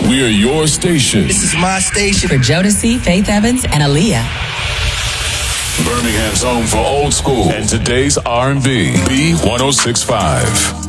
We are your station. This is my station. For Jodeci, Faith Evans, and Aaliyah. Birmingham's home for old school and today's R&B. B1065.